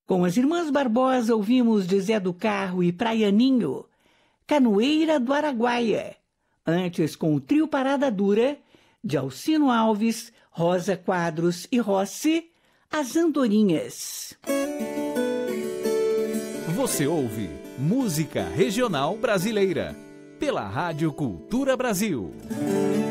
Com as irmãs Barbosa ouvimos de Zé do Carro e Praianinho, Canoeira do Araguaia. Antes com o trio Parada Dura, de Alcino Alves, Rosa Quadros e Rossi, As Andorinhas. Você ouve Música Regional Brasileira, pela Rádio Cultura Brasil.